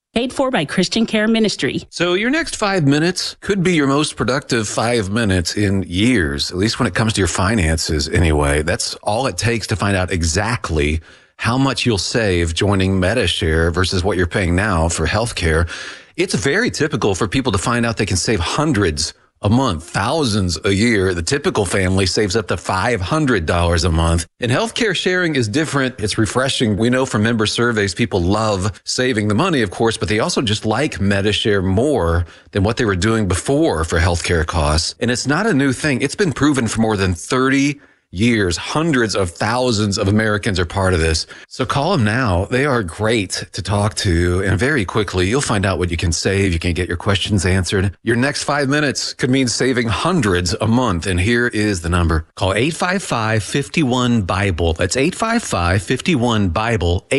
Paid for by Christian Care Ministry. So your next 5 minutes could be your most productive 5 minutes in years, at least when it comes to your finances anyway. That's all it takes to find out exactly how much you'll save joining Medi-Share versus what you're paying now for healthcare. It's very typical for people to find out they can save hundreds a month, thousands a year. The typical family saves up to $500 a month. And healthcare sharing is different. It's refreshing. We know from member surveys, people love saving the money, of course, but they also just like Medi-Share more than what they were doing before for healthcare costs. And it's not a new thing. It's been proven for more than 30 years. Hundreds of thousands of Americans are part of this. So call them now. They are great to talk to. And very quickly, you'll find out what you can save. You can get your questions answered. Your next 5 minutes could mean saving hundreds a month. And here is the number. Call 855-51-BIBLE. That's 855-51-BIBLE.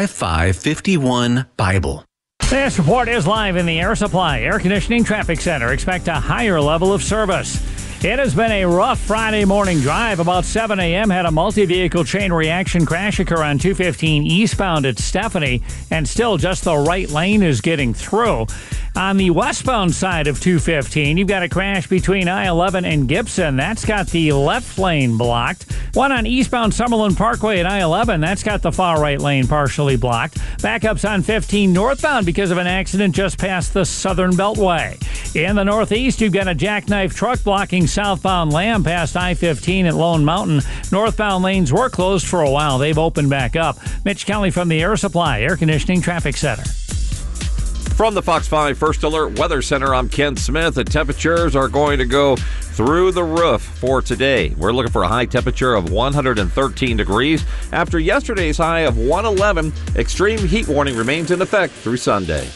855-51-BIBLE. This report is live in the Air Supply Air Conditioning Traffic Center. Expect a higher level of service. It has been a rough Friday morning drive. About 7 a.m. had a multi-vehicle chain reaction crash occur on 215 eastbound at Stephanie, and still just the right lane is getting through. On the westbound side of 215, you've got a crash between I-11 and Gibson. That's got the left lane blocked. One on eastbound Summerlin Parkway at I-11. That's got the far right lane partially blocked. Backups on 15 northbound because of an accident just past the Southern Beltway. In the northeast, you've got a jackknife truck blocking southbound Lamb past I-15 at Lone Mountain. Northbound lanes were closed for a while. They've opened back up. Mitch Kelly from the Air Supply Air Conditioning Traffic Center. From the Fox 5 First Alert Weather Center, I'm Ken Smith. The temperatures are going to go through the roof for today. We're looking for a high temperature of 113 degrees. After yesterday's high of 111, extreme heat warning remains in effect through Sunday.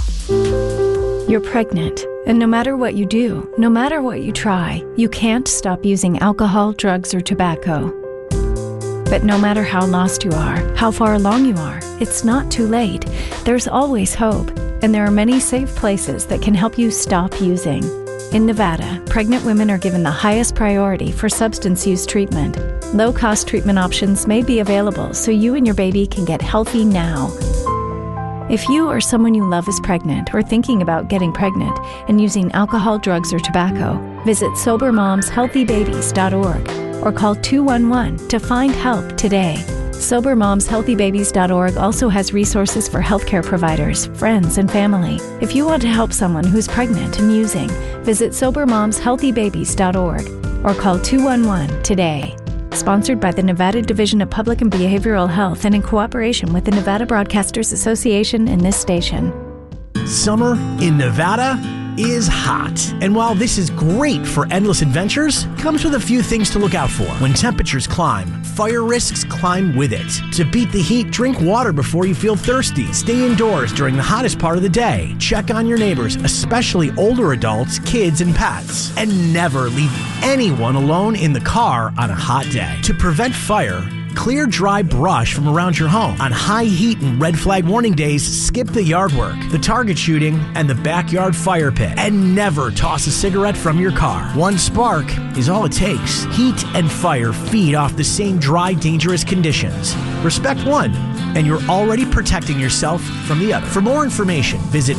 You're pregnant, and no matter what you do, no matter what you try, you can't stop using alcohol, drugs, or tobacco. But no matter how lost you are, how far along you are, it's not too late. There's always hope, and there are many safe places that can help you stop using. In Nevada, pregnant women are given the highest priority for substance use treatment. Low-cost treatment options may be available so you and your baby can get healthy now. If you or someone you love is pregnant or thinking about getting pregnant and using alcohol, drugs, or tobacco, visit SoberMomsHealthyBabies.org or call 211 to find help today. SoberMomsHealthyBabies.org also has resources for healthcare providers, friends, and family. If you want to help someone who's pregnant and using, visit SoberMomsHealthyBabies.org or call 211 today. Sponsored by the Nevada Division of Public and Behavioral Health and in cooperation with the Nevada Broadcasters Association and this station. Summer in Nevada is hot. And while this is great for endless adventures, comes with a few things to look out for. When temperatures climb, fire risks climb with it. To beat the heat, drink water before you feel thirsty. Stay indoors during the hottest part of the day. Check on your neighbors, especially older adults, kids, and pets. And never leave anyone alone in the car on a hot day. To prevent fire, clear dry brush from around your home. On high heat and red flag warning days, skip the yard work, the target shooting, and the backyard fire pit. And never toss a cigarette from your car. One spark is all it takes. Heat and fire feed off the same dry, dangerous conditions. Respect one, and you're already protecting yourself from the other. For more information, visit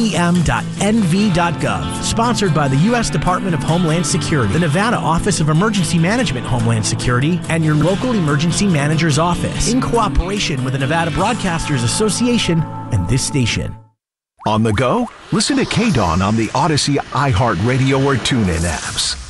oem.nv.gov. Sponsored by the U.S. Department of Homeland Security, the Nevada Office of Emergency Management Homeland Security, and your local emergency manager's office, in cooperation with the Nevada Broadcasters Association and this station. On the go? Listen to KDAWN on the Odyssey, iHeartRadio, or TuneIn apps.